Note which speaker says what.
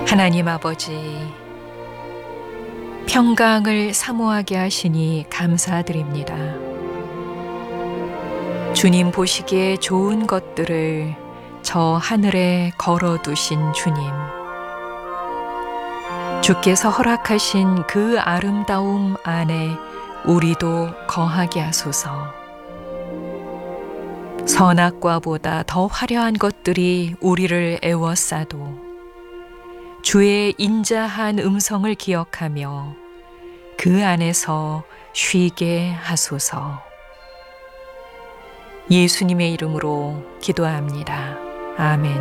Speaker 1: 하나님 아버지, 평강을 사모하게 하시니 감사드립니다. 주님 보시기에 좋은 것들을 저 하늘에 걸어두신 주님, 주께서 허락하신 그 아름다움 안에 우리도 거하게 하소서. 선악과보다 더 화려한 것들이 우리를 애워싸도 주의 인자한 음성을 기억하며 그 안에서 쉬게 하소서. 예수님의 이름으로 기도합니다. 아멘.